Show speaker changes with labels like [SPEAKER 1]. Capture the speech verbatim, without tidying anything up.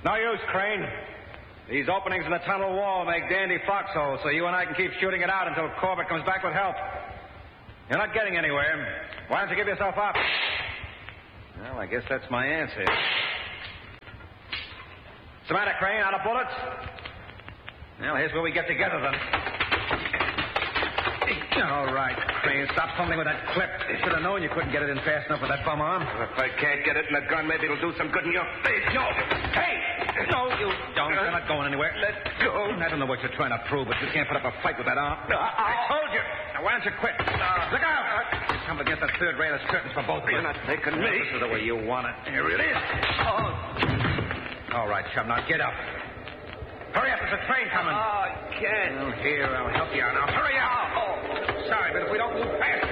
[SPEAKER 1] No use, Crane. These openings in the tunnel wall make dandy foxholes, so you and I can keep shooting it out until Corbett comes back with help. You're not getting anywhere. Why don't you give yourself up? Well, I guess that's my answer. What's the matter, Crane? Out of bullets? Well, here's where we get together, then. All right, Crane. Stop fumbling with that clip. You should have known you couldn't get it in fast enough with that bum arm.
[SPEAKER 2] If I can't get it in the gun, maybe it'll do some good in your face. No.
[SPEAKER 1] Hey! No, you don't. You're not going anywhere.
[SPEAKER 2] Let go.
[SPEAKER 1] I don't know what you're trying to prove, but you can't put up a fight with that arm.
[SPEAKER 2] No, I,
[SPEAKER 1] I told you. Now, why don't you quit?
[SPEAKER 2] Uh,
[SPEAKER 1] Look out! You come against the third rail of curtains for both of us.
[SPEAKER 2] You're not taking me.
[SPEAKER 1] This is the way you want it.
[SPEAKER 2] Here it is.
[SPEAKER 1] Oh. All right, chum. Now, get up. Hurry up. There's a train coming.
[SPEAKER 2] Oh, I can't.
[SPEAKER 1] Well, here, I'll help you out. Now, hurry up.
[SPEAKER 2] Oh.
[SPEAKER 1] Sorry, but if we don't move fast